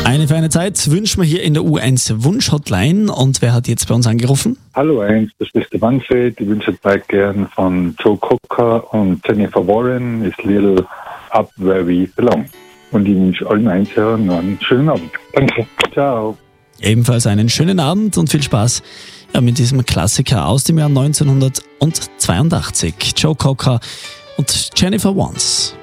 Eine feine Zeit wünschen wir hier in der U1 Wunsch-Hotline. Und wer hat jetzt bei uns angerufen? Hallo eins, das ist der Manfred. Ich wünsche euch gern von Joe Cocker und Jennifer Warren ist Little Up Where We Belong. Und ich wünsche allen Einzelnen noch einen schönen Abend. Danke. Ciao. Ebenfalls einen schönen Abend und viel Spaß mit diesem Klassiker aus dem Jahr 1982. Joe Cocker und Jennifer Warren.